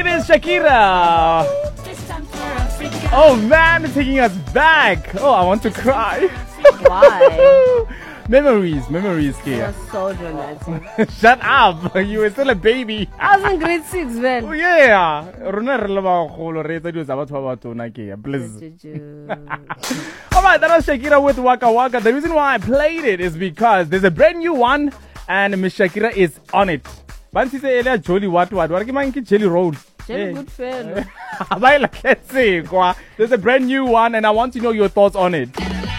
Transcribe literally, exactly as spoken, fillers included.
It is Shakira. Oh man, it's taking us back. Oh, I want to cry. Why? Memories, memories, Kia. You're so dramatic. Shut up. You were still a baby. I was in grade six, man. Oh, yeah. Rona re le ba golo re tsa diyo tsa batho ba batona Kia. Please. Alright, that was Shakira with Waka Waka. The reason why I played it is because there's a brand new one and Miss Shakira is on it. Bansi se ele Jolly what what. What man ki Jelly Roll. Jelly good fellow. There's a brand new one and I want to know your thoughts on it.